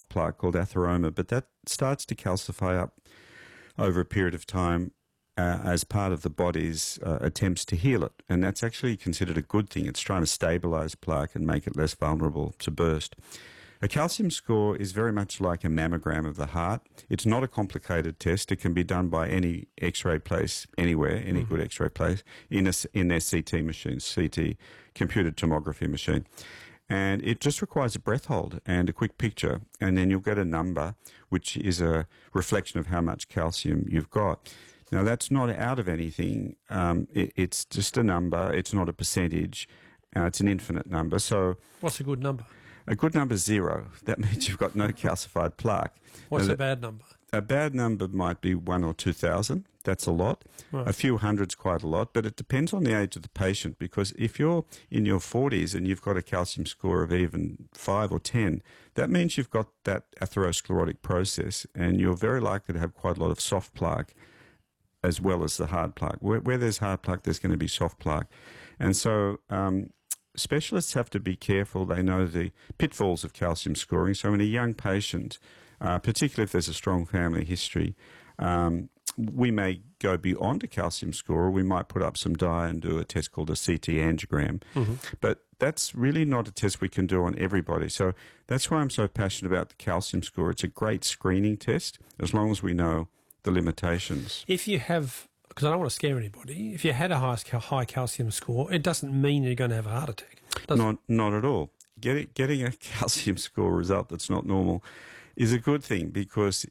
soft plaque called atheroma, but that starts to calcify up over a period of time as part of the body's attempts to heal it. And that's actually considered a good thing. It's trying to stabilize plaque and make it less vulnerable to burst. A calcium score is very much like a mammogram of the heart. It's not a complicated test. It can be done by any X-ray place anywhere, any good X-ray place, in their CT machine, CT, computed tomography machine. And it just requires a breath hold and a quick picture, and then you'll get a number, which is a reflection of how much calcium you've got. Now, that's not out of anything. It's just a number. It's not a percentage. It's an infinite number. So, what's a good number? A good number is 0. That means you've got no calcified plaque. What's a bad number? A bad number might be 1 or 2,000. That's a lot. Right. A few hundred's quite a lot, but it depends on the age of the patient, because if you're in your 40s and you've got a calcium score of even 5 or 10, that means you've got that atherosclerotic process, and you're very likely to have quite a lot of soft plaque as well as the hard plaque. Where there's hard plaque, there's going to be soft plaque. And so specialists have to be careful. They know the pitfalls of calcium scoring. So in a young patient, particularly if there's a strong family history, we may go beyond a calcium score. We might put up some dye and do a test called a CT angiogram. But that's really not a test we can do on everybody. So that's why I'm so passionate about the calcium score. It's a great screening test, as long as we know the limitations. If you have, because I don't want to scare anybody, if you had a high calcium score, it doesn't mean you're going to have a heart attack, does it? Not at all. Getting a calcium score result that's not normal is a good thing, because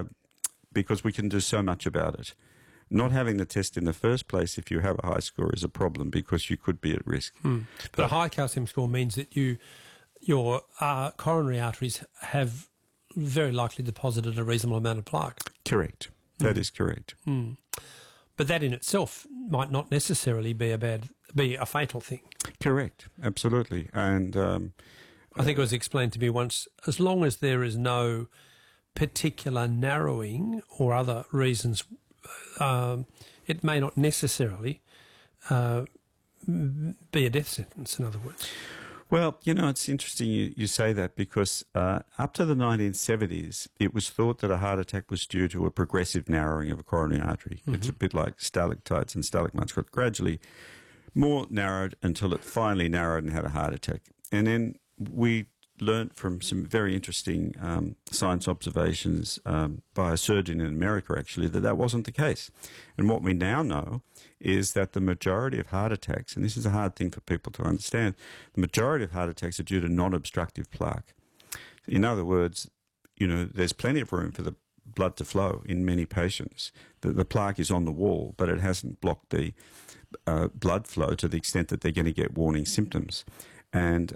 we can do so much about it. Not having the test in the first place, if you have a high score, is a problem, because you could be at risk. But a high calcium score means that your coronary arteries have very likely deposited a reasonable amount of plaque. Correct. That is correct. But that in itself might not necessarily be a fatal thing. Correct. Absolutely. And I think it was explained to me once, as long as there is no particular narrowing or other reasons, it may not necessarily be a death sentence, in other words. Well, it's interesting you say that, because up to the 1970s, it was thought that a heart attack was due to a progressive narrowing of a coronary artery. It's a bit like stalactites and stalagmites, got gradually more narrowed until it finally narrowed and had a heart attack. And then we learnt from some very interesting science observations by a surgeon in America, actually, that wasn't the case. And what we now know is that the majority of heart attacks, and this is a hard thing for people to understand, the majority of heart attacks are due to non-obstructive plaque. In other words, there's plenty of room for the blood to flow in many patients. The plaque is on the wall, but it hasn't blocked the blood flow to the extent that they're going to get warning symptoms. And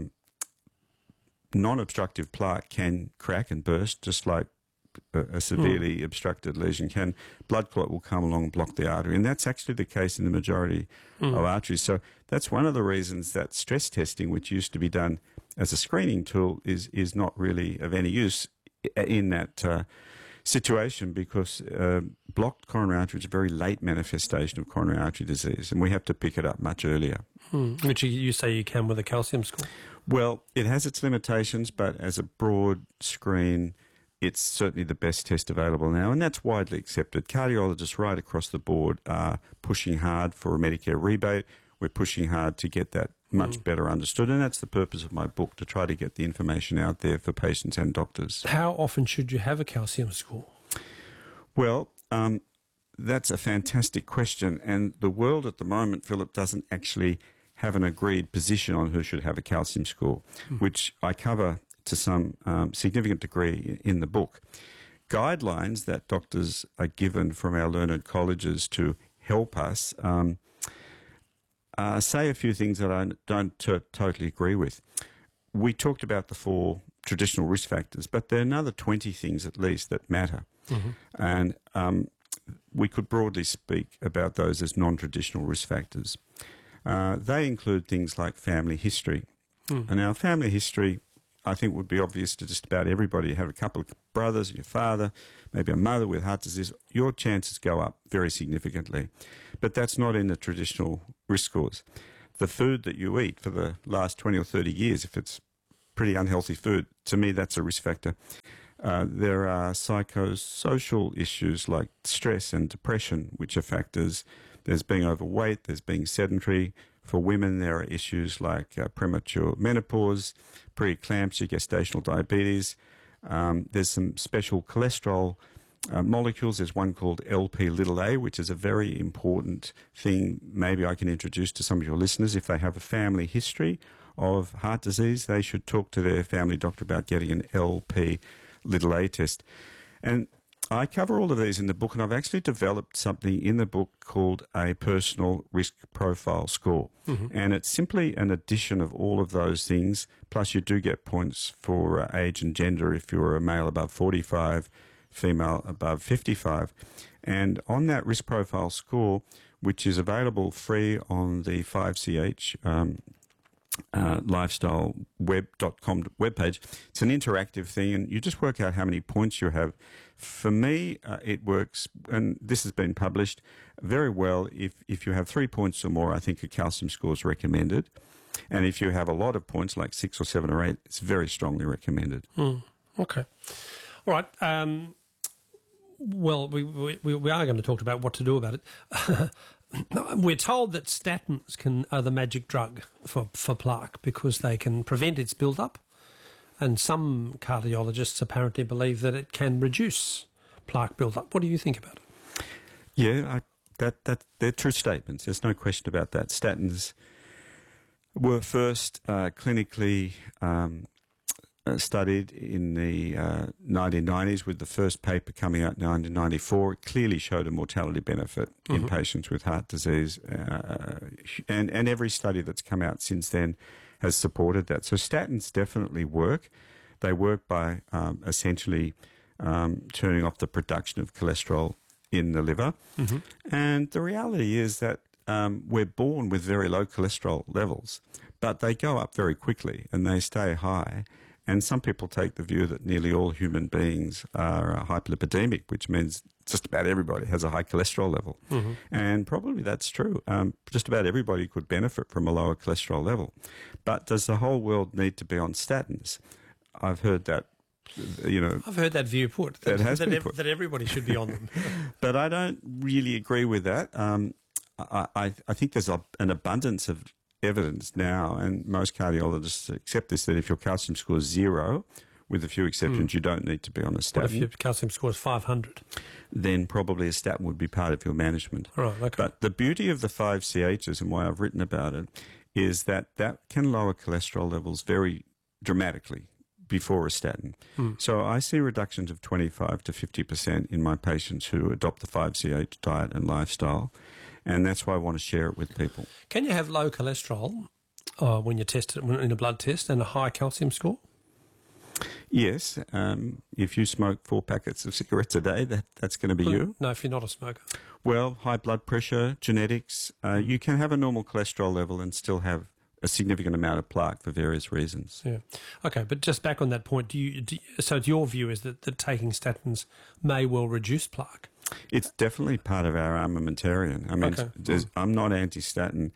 non-obstructive plaque can crack and burst, just like a severely obstructed lesion can. Blood clot will come along and block the artery, and that's actually the case in the majority of arteries. So that's one of the reasons that stress testing, which used to be done as a screening tool, is not really of any use in that situation, because blocked coronary artery is a very late manifestation of coronary artery disease, and we have to pick it up much earlier. Which you say you can with a calcium score? Well, it has its limitations, but as a broad screen, it's certainly the best test available now, and that's widely accepted. Cardiologists right across the board are pushing hard for a Medicare rebate. We're pushing hard to get that much better understood, and that's the purpose of my book, to try to get the information out there for patients and doctors. How often should you have a calcium score? Well, that's a fantastic question, and the world at the moment, Philip, doesn't actually have an agreed position on who should have a calcium score, which I cover to some significant degree in the book. Guidelines that doctors are given from our learned colleges to help us say a few things that I don't totally agree with. We talked about the 4 traditional risk factors, but there are another 20 things at least that matter. And we could broadly speak about those as non-traditional risk factors. They include things like family history. And our family history, I think, would be obvious to just about everybody. You have a couple of brothers, your father, maybe a mother with heart disease, your chances go up very significantly. But that's not in the traditional risk scores. The food that you eat for the last 20 or 30 years, if it's pretty unhealthy food. To me, that's a risk factor. There are psychosocial issues like stress and depression, which are factors. There's being overweight, there's being sedentary. For women, there are issues like premature menopause, preeclampsia, gestational diabetes. There's some special cholesterol molecules. There's one called LP-little-a, which is a very important thing maybe I can introduce to some of your listeners. If they have a family history of heart disease, they should talk to their family doctor about getting an LP-little-a test. And I cover all of these in the book, and I've actually developed something in the book called a personal risk profile score. And it's simply an addition of all of those things, plus you do get points for age and gender if you're a male above 45, female above 55. And on that risk profile score, which is available free on the 5CH lifestyleweb.com webpage, it's an interactive thing, and you just work out how many points you have. For me, it works, and this has been published very well. If you have 3 points or more, I think a calcium score is recommended. And if you have a lot of points, like 6 or 7 or 8, it's very strongly recommended. Okay. All right. Well, we are going to talk about what to do about it. We're told that statins are the magic drug for plaque because they can prevent its build-up. And some cardiologists apparently believe that it can reduce plaque build-up. What do you think about it? Yeah, they're true statements. There's no question about that. Statins were first clinically studied in the 1990s, with the first paper coming out in 1994. It clearly showed a mortality benefit in patients with heart disease. And every study that's come out since then has supported that. So statins definitely work. They work by essentially turning off the production of cholesterol in the liver. And the reality is that we're born with very low cholesterol levels, but they go up very quickly and they stay high. And some people take the view that nearly all human beings are hyperlipidemic, which means just about everybody has a high cholesterol level. And probably that's true. Just about everybody could benefit from a lower cholesterol level. But does the whole world need to be on statins? I've heard that, I've heard that view put. That everybody should be on them. But I don't really agree with that. I think there's an abundance of evidence now, and most cardiologists accept this, that if your calcium score is 0, with a few exceptions, you don't need to be on a statin. What if your calcium score is 500? Then probably a statin would be part of your management. Right, okay. But the beauty of the 5CHs, and why I've written about it, is that can lower cholesterol levels very dramatically before a statin. So I see reductions of 25 to 50% in my patients who adopt the 5CH diet and lifestyle. And that's why I want to share it with people. Can you have low cholesterol when you test it in a blood test and a high calcium score? Yes. If you smoke 4 packets of cigarettes a day, that's going to be you. No, if you're not a smoker. Well, high blood pressure, genetics. You can have a normal cholesterol level and still have a significant amount of plaque for various reasons. Yeah. Okay, but just back on that point, so your view is that taking statins may well reduce plaque? It's definitely part of our armamentarium. I mean, I'm not anti-statin.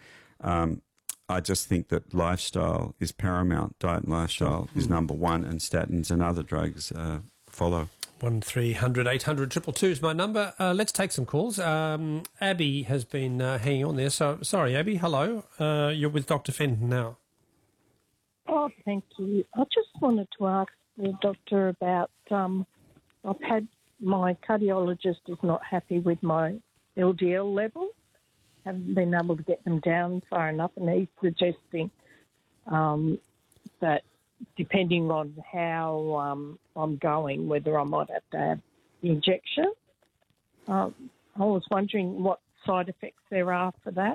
I just think that lifestyle is paramount. Diet and lifestyle is number one, and statins and other drugs follow. 1300 800 222 is my number. Let's take some calls. Abby has been hanging on there. So sorry, Abby. Hello. You're with Dr. Fenton now. Oh, thank you. I just wanted to ask the doctor about. I've had my cardiologist is not happy with my LDL level. Haven't been able to get them down far enough, and he's suggesting that depending on how I'm going, whether I might have to have the injection. I was wondering what side effects there are for that.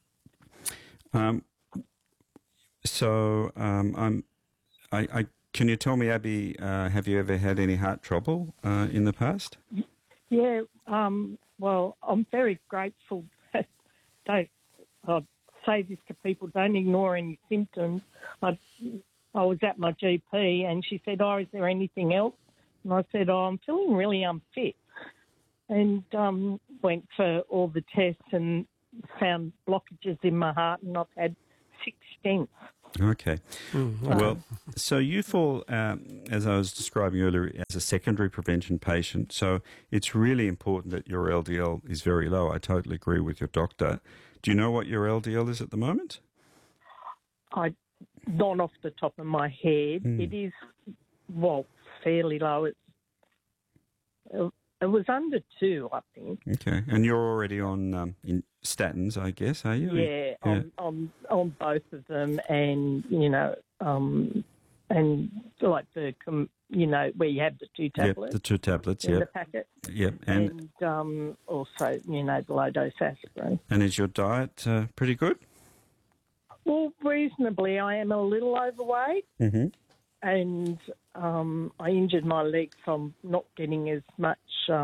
Can you tell me, Abby, have you ever had any heart trouble in the past? Yeah, well, I'm very grateful. I'd say this to people, don't ignore any symptoms. I was at my GP and she said, is there anything else? And I said, I'm feeling really unfit. And went for all the tests and found blockages in my heart, and I've had 6 stents. Okay. Well, so you fall, as I was describing earlier, as a secondary prevention patient. So it's really important that your LDL is very low. I totally agree with your doctor. Do you know what your LDL is at the moment? Not off the top of my head. It is, fairly low. It was under 2, I think. Okay. And you're already on in statins, I guess, are you? Yeah, on both of them, and and like where you have the 2 tablets. Yep, the 2 tablets. In the packet. Yep. And also, the low dose aspirin. And is your diet pretty good? Well, reasonably. I am a little overweight. Mm-hmm. And I injured my leg from not getting as much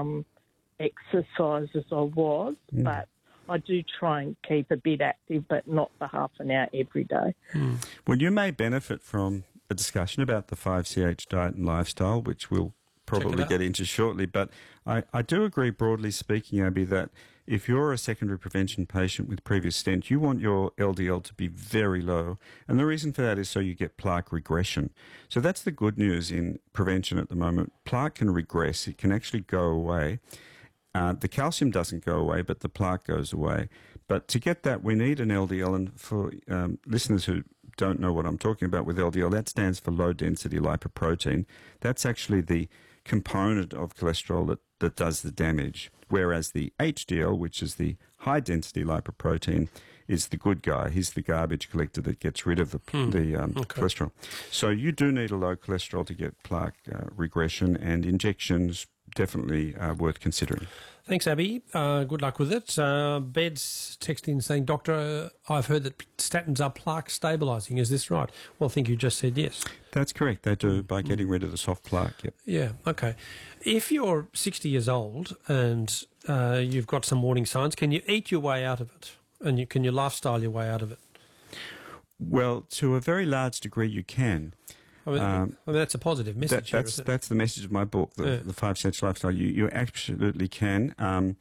exercise as I was, but I do try and keep a bit active, but not for half an hour every day. Well, you may benefit from a discussion about the 5CH diet and lifestyle, which we'll probably get into shortly. But I do agree, broadly speaking, Abby, that if you're a secondary prevention patient with previous stent, you want your LDL to be very low. And the reason for that is so you get plaque regression. So that's the good news in prevention at the moment. Plaque can regress. It can actually go away. The calcium doesn't go away, but the plaque goes away. But to get that, we need an LDL. And for listeners who don't know what I'm talking about with LDL, that stands for low-density lipoprotein. That's actually the component of cholesterol that does the damage, whereas the HDL, which is the high-density lipoprotein, is the good guy. He's the garbage collector that gets rid of the cholesterol. So you do need a low cholesterol to get plaque regression, and injections definitely worth considering. Thanks, Abby. Good luck with it. Bed's texting saying, Doctor, I've heard that statins are plaque stabilising. Is this right? Well, I think you just said yes. That's correct. They do, by getting rid of the soft plaque. Yep. Yeah, okay. If you're 60 years old and you've got some warning signs, can you eat your way out of it? And can you lifestyle your way out of it? Well, to a very large degree, you can. I mean, that's a positive message. That's the message of my book, the 5CH Lifestyle. You absolutely can.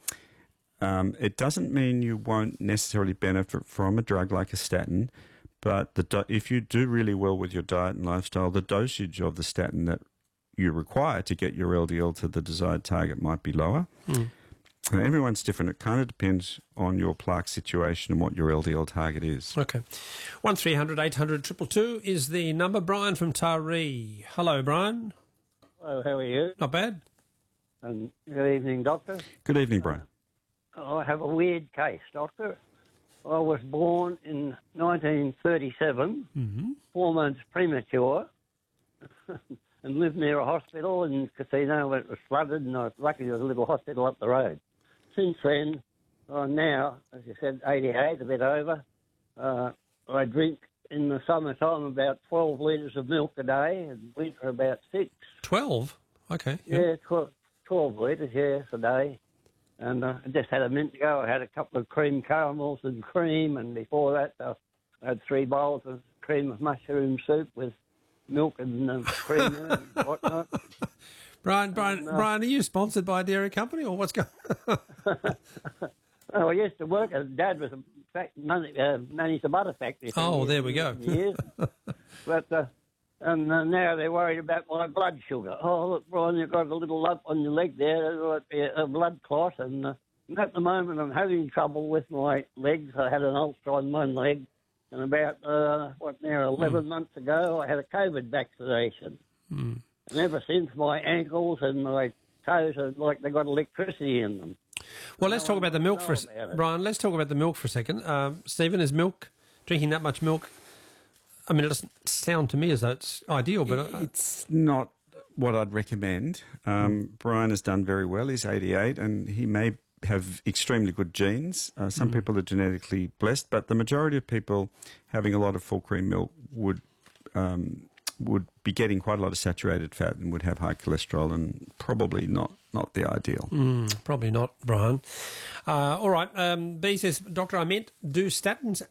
It doesn't mean you won't necessarily benefit from a drug like a statin, but if you do really well with your diet and lifestyle, the dosage of the statin that you require to get your LDL to the desired target might be lower. Everyone's different. It kind of depends on your plaque situation and what your LDL target is. Okay. 1300 800 222 is the number. Brian from Taree. Hello, Brian. Hello, how are you? Not bad. And good evening, Doctor. Good evening, Brian. I have a weird case, Doctor. I was born in 1937, 4 months premature, and lived near a hospital in Casino when it was flooded, and I was lucky there was a little hospital up the road. Since then, I'm now, as you said, 88, a bit over. I drink in the summertime about 12 litres of milk a day, and winter about 6. 12? Okay. Yeah, 12 litres, yes, a day. And I just had a minute ago, I had a couple of cream caramels and cream, and before that I had 3 bowls of cream of mushroom soup with milk and cream in it and whatnot. Brian, are you sponsored by a dairy company or what's going on? Oh, I used to work. Dad was managed a butter factory. Oh, there we go. Years. But and now they're worried about my blood sugar. Oh, look, Brian, you've got a little lump on your leg there. There's might be a blood clot. And at the moment, I'm having trouble with my legs. I had an ulcer on one leg. And about, 11 months ago, I had a COVID vaccination. And ever since, my ankles and my toes are like they got electricity in them. Well, let's talk about the milk for a second. Brian, let's talk about the milk for a second. Stephen, is drinking that much milk? I mean, it doesn't sound to me as though it's ideal, but it's not what I'd recommend. Brian has done very well. He's 88, and he may have extremely good genes. Some people are genetically blessed, but the majority of people having a lot of full cream milk would be getting quite a lot of saturated fat and would have high cholesterol, and probably not the ideal. Probably not, Brian. All right. B says, Doctor, I meant, do statins